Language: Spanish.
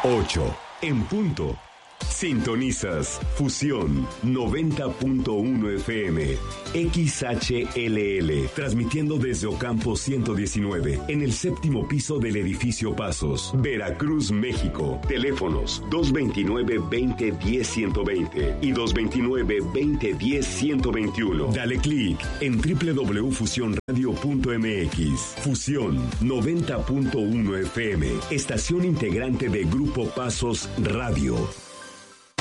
8 en punto. Sintonizas Fusión 90.1 FM, XHLL, transmitiendo desde Ocampo 119, en el séptimo piso del edificio Pasos, Veracruz, México. Teléfonos 229-2010-120 y 229-2010-121. Dale clic en www.fusionradio.mx. Fusión 90.1 FM, estación integrante de Grupo Pasos Radio.